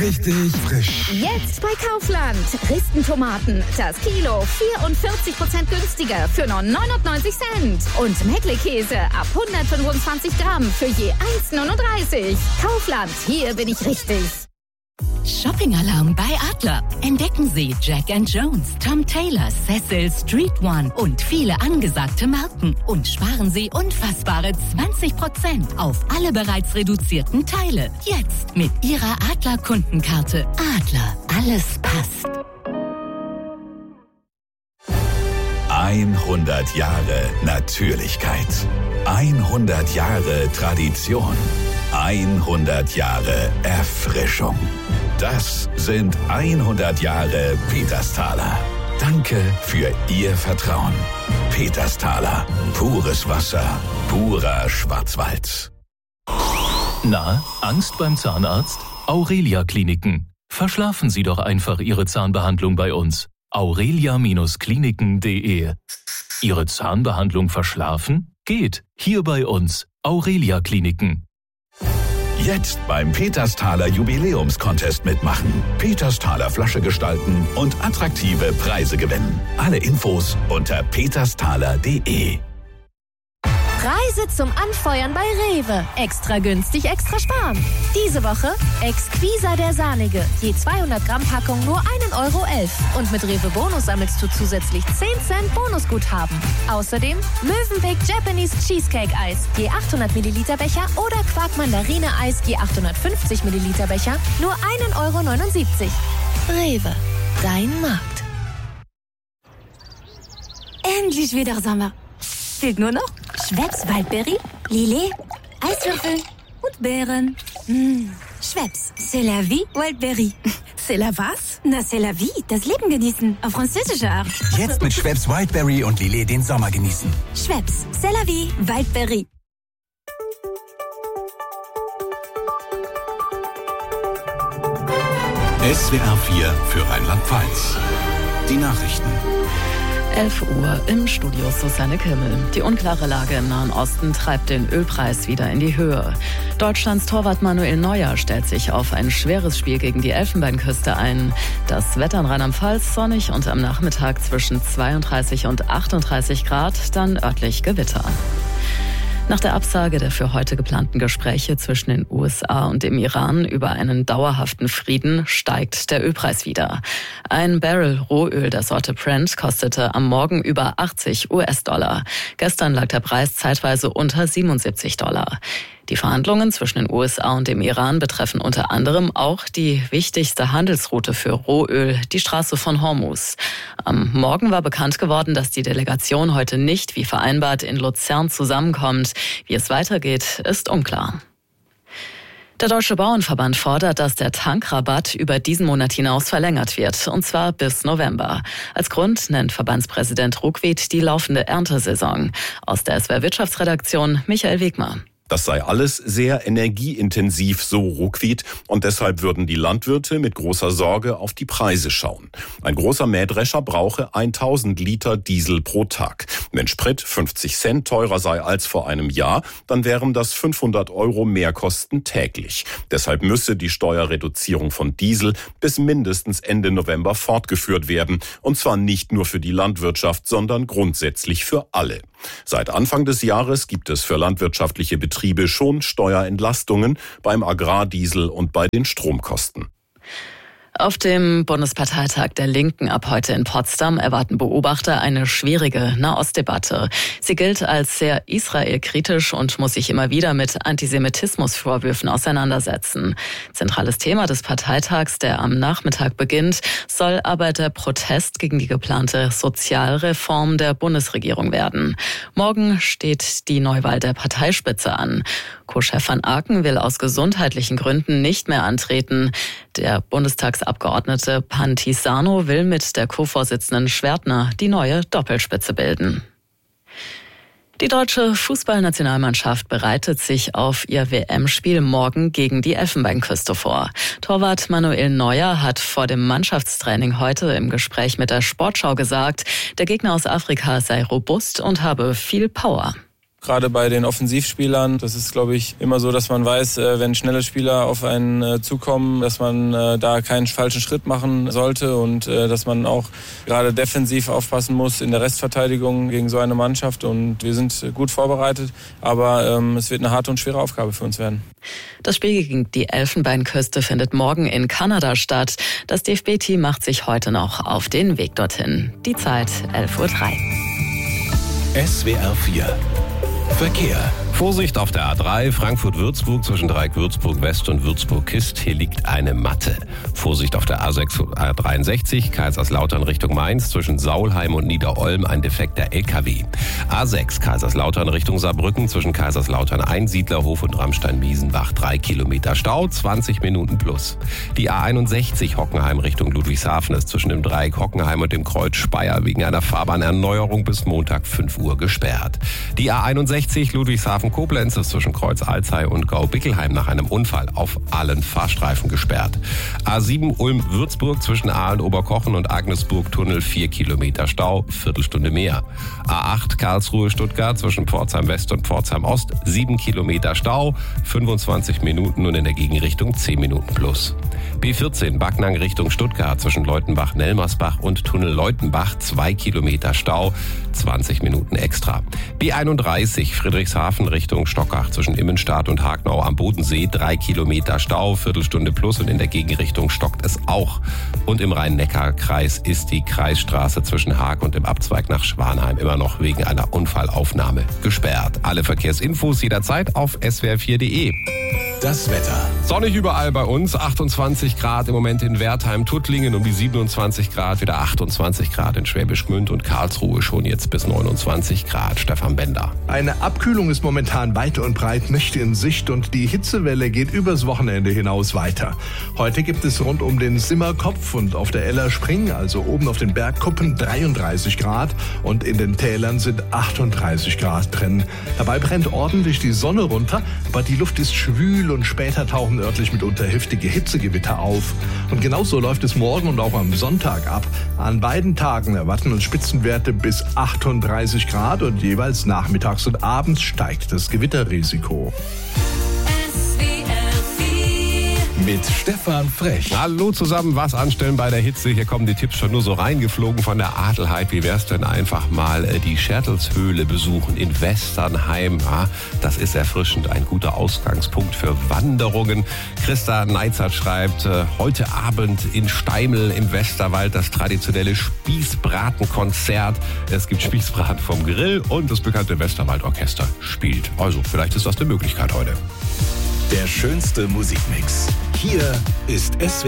richtig frisch. Jetzt bei Kaufland. Ristentomaten. Das Kilo 44% günstiger für nur 99 Cent. Und Mettlekäse ab 125 Gramm für je 1,39. Kaufland, hier bin ich richtig. Shopping-Alarm bei Adler. Entdecken Sie Jack & Jones, Tom Taylor, Cecil, Street One und viele angesagte Marken. Und sparen Sie unfassbare 20% auf alle bereits reduzierten Teile. Jetzt mit Ihrer Adler-Kundenkarte. Adler, alles passt. 100 Jahre Natürlichkeit. 100 Jahre Tradition. 100 Jahre Erfrischung. Das sind 100 Jahre Petersthaler. Danke für Ihr Vertrauen. Petersthaler. Pures Wasser. Purer Schwarzwald. Na, Angst beim Zahnarzt? Aurelia Kliniken. Verschlafen Sie doch einfach Ihre Zahnbehandlung bei uns. aurelia-kliniken.de. Ihre Zahnbehandlung verschlafen? Geht. Hier bei uns. Aurelia Kliniken. Jetzt beim Petersthaler Jubiläumscontest mitmachen. Petersthaler Flasche gestalten und attraktive Preise gewinnen. Alle Infos unter petersthaler.de. Preise zum Anfeuern bei Rewe. Extra günstig, extra sparen. Diese Woche Exquisa der Sahnige. Je 200 Gramm Packung nur 1,11 € Und mit Rewe Bonus sammelst du zusätzlich 10 Cent Bonusguthaben. Außerdem Mövenpick Japanese Cheesecake Eis. Je 800 Milliliter Becher oder Quark Mandarine Eis. Je 850 Milliliter Becher. Nur 1,79 €. Rewe. Dein Markt. Endlich wieder Sommer. Fehlt nur noch Schweppes Waldbeere, Lillet, Eiswürfel und Beeren. Schweppes, c'est la vie, Waldbeere. C'est la was? Na, c'est la vie, das Leben genießen, auf französische Art. Jetzt mit Schweppes Wildberry und Lillet den Sommer genießen. Schweppes, c'est la vie, Waldbeere. SWR 4 für Rheinland-Pfalz. Die Nachrichten. 11 Uhr im Studio Susanne Kimmel. Die unklare Lage im Nahen Osten treibt den Ölpreis wieder in die Höhe. Deutschlands Torwart Manuel Neuer stellt sich auf ein schweres Spiel gegen die Elfenbeinküste ein. Das Wetter in Rheinland-Pfalz sonnig und am Nachmittag zwischen 32 und 38 Grad, dann örtlich Gewitter. Nach der Absage der für heute geplanten Gespräche zwischen den USA und dem Iran über einen dauerhaften Frieden steigt der Ölpreis wieder. Ein Barrel Rohöl der Sorte Brent kostete am Morgen über 80 US-Dollar. Gestern lag der Preis zeitweise unter 77 $. Die Verhandlungen zwischen den USA und dem Iran betreffen unter anderem auch die wichtigste Handelsroute für Rohöl, die Straße von Hormuz. Am Morgen war bekannt geworden, dass die Delegation heute nicht wie vereinbart in Luzern zusammenkommt. Wie es weitergeht, ist unklar. Der Deutsche Bauernverband fordert, dass der Tankrabatt über diesen Monat hinaus verlängert wird, und zwar bis November. Als Grund nennt Verbandspräsident Ruckwied die laufende Erntesaison. Aus der SWR Wirtschaftsredaktion Michael Wegmer. Das sei alles sehr energieintensiv, so Ruckwied, und deshalb würden die Landwirte mit großer Sorge auf die Preise schauen. Ein großer Mähdrescher brauche 1000 Liter Diesel pro Tag. Wenn Sprit 50 Cent teurer sei als vor einem Jahr, dann wären das 500 € Mehrkosten täglich. Deshalb müsse die Steuerreduzierung von Diesel bis mindestens Ende November fortgeführt werden, und zwar nicht nur für die Landwirtschaft, sondern grundsätzlich für alle. Seit Anfang des Jahres gibt es für landwirtschaftliche Betriebe schon Steuerentlastungen beim Agrardiesel und bei den Stromkosten. Auf dem Bundesparteitag der Linken ab heute in Potsdam erwarten Beobachter eine schwierige Nahostdebatte. Sie gilt als sehr israelkritisch und muss sich immer wieder mit Antisemitismusvorwürfen auseinandersetzen. Zentrales Thema des Parteitags, der am Nachmittag beginnt, soll aber der Protest gegen die geplante Sozialreform der Bundesregierung werden. Morgen steht die Neuwahl der Parteispitze an. Co-Chef van Aken will aus gesundheitlichen Gründen nicht mehr antreten. Der Bundestagsabgeordnete Pantisano will mit der Co-Vorsitzenden Schwertner die neue Doppelspitze bilden. Die deutsche Fußballnationalmannschaft bereitet sich auf ihr WM-Spiel morgen gegen die Elfenbeinküste vor. Torwart Manuel Neuer hat vor dem Mannschaftstraining heute im Gespräch mit der Sportschau gesagt, der Gegner aus Afrika sei robust und habe viel Power. gerade bei den Offensivspielern. Das ist, glaube ich, immer so, dass man weiß, wenn schnelle Spieler auf einen zukommen, dass man da keinen falschen Schritt machen sollte und dass man auch gerade defensiv aufpassen muss in der Restverteidigung gegen so eine Mannschaft. Und wir sind gut vorbereitet, aber es wird eine harte und schwere Aufgabe für uns werden. Das Spiel gegen die Elfenbeinküste findet morgen in Kanada statt. Das DFB-Team macht sich heute noch auf den Weg dorthin. Die Zeit 11:03 Uhr. SWR 4 Verkehr. Vorsicht auf der A3 Frankfurt-Würzburg zwischen Dreieck-Würzburg West und Würzburg-Kist. Hier liegt eine Matte. Vorsicht auf der A63 Kaiserslautern Richtung Mainz zwischen Saulheim und Niederolm ein defekter LKW. A6 Kaiserslautern Richtung Saarbrücken zwischen Kaiserslautern Einsiedlerhof und Rammstein-Miesenbach 3 Kilometer Stau, 20 Minuten plus. Die A61 Hockenheim Richtung Ludwigshafen ist zwischen dem Dreieck Hockenheim und dem Kreuz Speyer wegen einer Fahrbahnerneuerung bis Montag 5 Uhr gesperrt. Die A61 Ludwigshafen-Koblenz ist zwischen Kreuz Alzey und Gau-Bickelheim nach einem Unfall auf allen Fahrstreifen gesperrt. A7 Ulm-Würzburg zwischen Aalen-Oberkochen und Agnesburg-Tunnel 4 Kilometer Stau, Viertelstunde mehr. A8 Karlsruhe-Stuttgart zwischen Pforzheim West und Pforzheim Ost 7 Kilometer Stau, 25 Minuten und in der Gegenrichtung 10 Minuten plus. B14 Backnang Richtung Stuttgart zwischen Leutenbach-Nelmersbach und Tunnel Leutenbach 2 Kilometer Stau, 20 Minuten extra. B31 Friedrichshafen Richtung Stockach zwischen Immenstadt und Hagnau am Bodensee 3 Kilometer Stau, Viertelstunde plus und in der Gegenrichtung stockt es auch. Und im Rhein-Neckar-Kreis ist die Kreisstraße zwischen Haag und dem Abzweig nach Schwanheim immer noch wegen einer Unfallaufnahme gesperrt. Alle Verkehrsinfos jederzeit auf swr4.de. Das Wetter. Sonnig überall bei uns, 28 Grad im Moment in Wertheim, Tuttlingen um die 27 Grad, wieder 28 Grad in Schwäbisch Gmünd und Karlsruhe schon jetzt bis 29 Grad. Stefan Bender. Eine Abkühlung ist momentan weit und breit nicht in Sicht und die Hitzewelle geht übers Wochenende hinaus weiter. Heute gibt es rund um den Simmerkopf und auf der Eller Spring, also oben auf den Bergkuppen, 33 Grad und in den Tälern sind 38 Grad drin. Dabei brennt ordentlich die Sonne runter, aber die Luft ist schwül und später tauchen örtlich mitunter heftige Hitzegewitter auf. Und genauso läuft es morgen und auch am Sonntag ab. An beiden Tagen erwarten uns Spitzenwerte bis 38 Grad und jeweils nachmittags und abends steigt das Gewitterrisiko. Mit Stefan Frech. Hallo zusammen, was anstellen bei der Hitze? Hier kommen die Tipps schon nur so reingeflogen von der Adelheid. Wie wär's denn einfach mal die Schertelshöhle besuchen in Westernheim? Ja, das ist erfrischend, ein guter Ausgangspunkt für Wanderungen. Christa Neizert schreibt, heute Abend in Steimel im Westerwald das traditionelle Spießbratenkonzert. Es gibt Spießbraten vom Grill und das bekannte Westerwaldorchester spielt. Also vielleicht ist das eine Möglichkeit heute. Der schönste Musikmix. Hier ist SWR